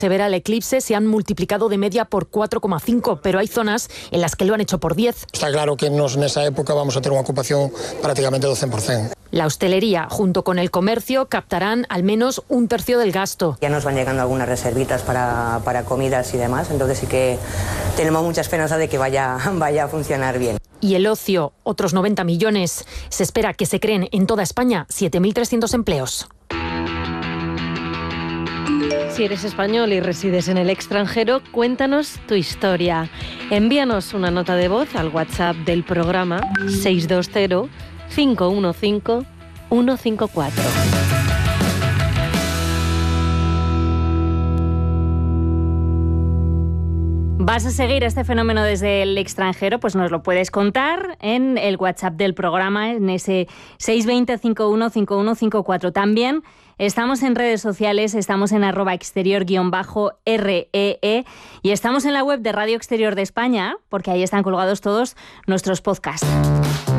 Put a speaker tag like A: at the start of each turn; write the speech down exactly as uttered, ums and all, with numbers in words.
A: Se verá el eclipse, se han multiplicado de media por cuatro coma cinco, pero hay zonas en las que lo han hecho por diez.
B: Está claro que nos, en esa época vamos a tener una ocupación prácticamente del cien por ciento.
A: La hostelería, junto con el comercio, captarán al menos un tercio del gasto.
C: Ya nos van llegando algunas reservitas para, para comidas y demás, entonces sí que tenemos mucha esperanza de que vaya, vaya a funcionar bien.
A: Y el ocio, otros noventa millones. Se espera que se creen en toda España siete mil trescientos empleos.
D: Si eres español y resides en el extranjero, cuéntanos tu historia. Envíanos una nota de voz al WhatsApp del programa seis dos cero, cinco uno cinco, uno cinco cuatro.
E: ¿Vas a seguir este fenómeno desde el extranjero? Pues nos lo puedes contar en el WhatsApp del programa, en ese seis dos cero, cinco uno cinco uno cinco cuatro. También estamos en redes sociales, estamos en arroba exterior guión bajo R E E y estamos en la web de Radio Exterior de España, porque ahí están colgados todos nuestros podcasts.